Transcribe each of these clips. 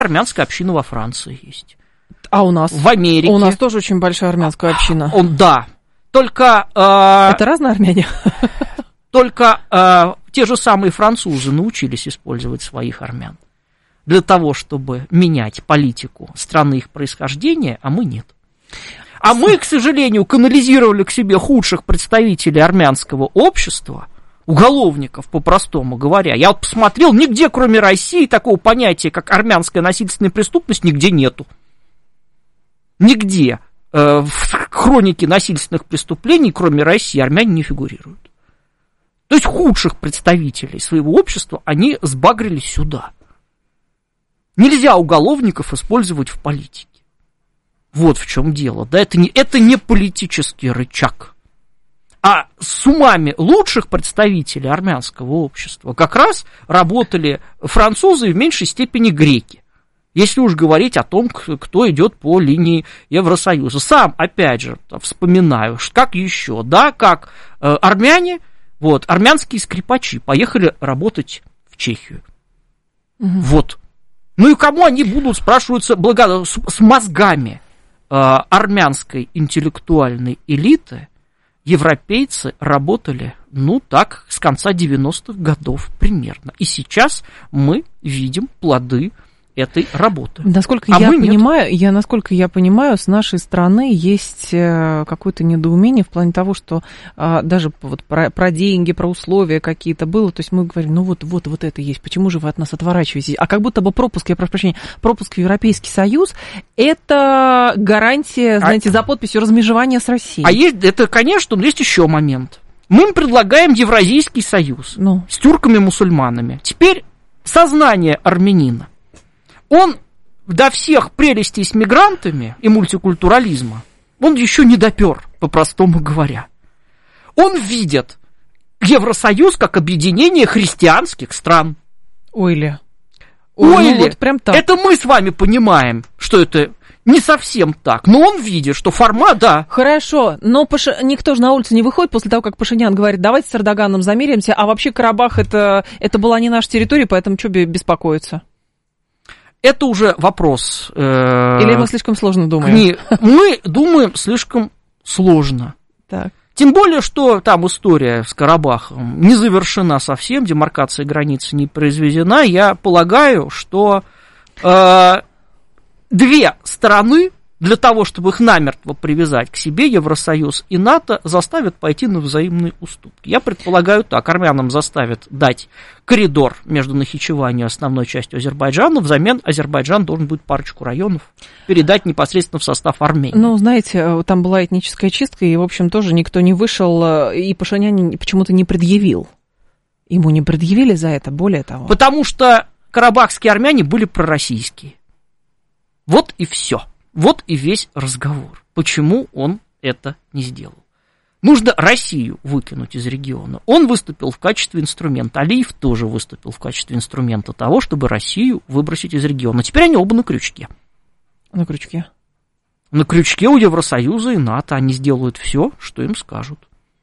армянская община во Франции есть. А у нас? В Америке. У нас тоже очень большая армянская община. Да. Только... Это разные армяне? Только те же самые французы научились использовать своих армян для того, чтобы менять политику страны их происхождения, а мы нет. А мы, к сожалению, канализировали к себе худших представителей армянского общества, уголовников, по-простому говоря. Я вот посмотрел, нигде, кроме России, такого понятия, как армянская насильственная преступность, нигде нету. Нигде в хронике насильственных преступлений, кроме России, армяне не фигурируют. То есть худших представителей своего общества они сбагрили сюда. Нельзя уголовников использовать в политике. Вот в чем дело. Да? Это не политический рычаг. А с умами лучших представителей армянского общества как раз работали французы и в меньшей степени греки. Если уж говорить о том, кто идет по линии Евросоюза. Сам, опять же, вспоминаю, как еще, да, как армяне, вот, армянские скрипачи поехали работать в Чехию. Вот. Ну и кому они будут, спрашиваются, с мозгами армянской интеллектуальной элиты европейцы работали, ну так, с конца 90-х годов примерно. И сейчас мы видим плоды этой работы. Насколько я понимаю, с нашей стороны есть какое-то недоумение в плане того, что даже вот про деньги, про условия какие-то было, то есть мы говорим, ну вот это есть, почему же вы от нас отворачиваетесь? А как будто бы пропуск в Европейский Союз – это гарантия, знаете, за подписью размежевания с Россией. А есть, это, конечно, но есть еще момент. Мы им предлагаем Евразийский союз с тюрками-мусульманами. Теперь сознание армянина. Он до всех прелестей с мигрантами и мультикультурализма, он еще не допер, по-простому говоря. Он видит Евросоюз как объединение христианских стран. Ой, ну вот прям так. Это мы с вами понимаем, что это не совсем так, но он видит, что формат, да. Хорошо, но никто же на улицу не выходит после того, как Пашинян говорит, давайте с Эрдоганом замиримся, а вообще Карабах это была не наша территория, поэтому что беспокоиться? Это уже вопрос. Или мы слишком сложно думаем? Мы думаем слишком сложно. Так. Тем более, что там история с Карабахом не завершена совсем, демаркация границы не произведена. Я полагаю, что две стороны для того, чтобы их намертво привязать к себе, Евросоюз и НАТО, заставят пойти на взаимные уступки. Я предполагаю так, армянам заставят дать коридор между Нахичевани и основной частью Азербайджана, взамен Азербайджан должен будет парочку районов передать непосредственно в состав Армении. Ну, знаете, там была этническая чистка, и, в общем, тоже никто не вышел, и Пашинян почему-то не предъявил. Ему не предъявили за это, более того. Потому что карабахские армяне были пророссийские. Вот и все. Вот и весь разговор. Почему он это не сделал? Нужно Россию выкинуть из региона. Он выступил в качестве инструмента. Алиев тоже выступил в качестве инструмента того, чтобы Россию выбросить из региона. Теперь они оба на крючке. На крючке? На крючке у Евросоюза и НАТО. Они сделают все, что им скажут.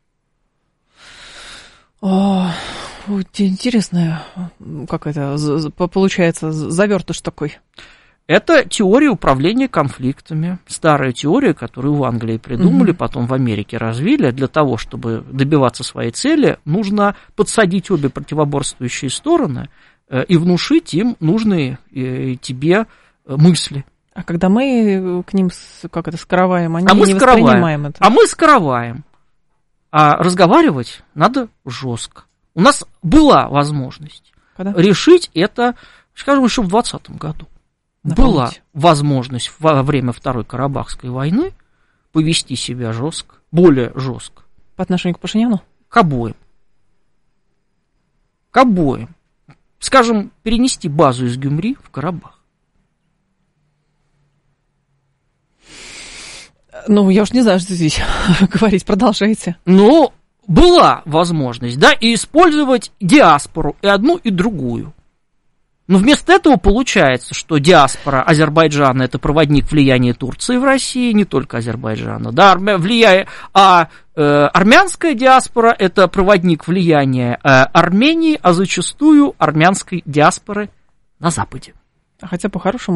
Интересно, как это получается, завертыш такой. Это теория управления конфликтами. Старая теория, которую в Англии придумали, потом в Америке развили. Для того, чтобы добиваться своей цели, нужно подсадить обе противоборствующие стороны и внушить им нужные тебе мысли. А когда мы к ним скороваем, они не воспринимаем это. А мы скороваем. А разговаривать надо жестко. У нас была возможность решить это, скажем, еще в 2020 году. Была возможность во время Второй Карабахской войны повести себя жестко, более жестко. По отношению к Пашиняну? К обоим. К обоим. Скажем, перенести базу из Гюмри в Карабах. Ну, я уж не знаю, что здесь говорить, продолжайте. Ну, была возможность, да, и использовать диаспору, и одну, и другую. Но вместо этого получается, что диаспора Азербайджана – это проводник влияния Турции в России, не только Азербайджана, да, армянская диаспора – это проводник влияния Армении, а зачастую армянской диаспоры на Западе. Хотя по-хорошему